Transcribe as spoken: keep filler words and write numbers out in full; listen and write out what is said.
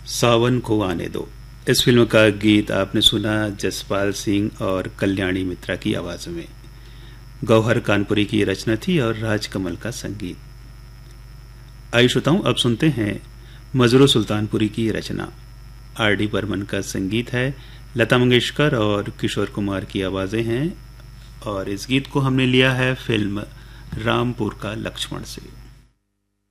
सावन को आने दो। इस फिल्म का गीत आपने सुना जसपाल सिंह और कल्याणी मित्रा की आवाज में। गौहर कानपुरी की रचना थी और राजकमल का संगीत। आइए श्रोताओं, अब सुनते हैं मजरू सुल्तानपुरी की रचना। आर डी बर्मन का संगीत है, लता मंगेशकर और किशोर कुमार की आवाजें हैं और इस गीत को हमने लिया है फिल्म रामपुर का लक्ष्मण से।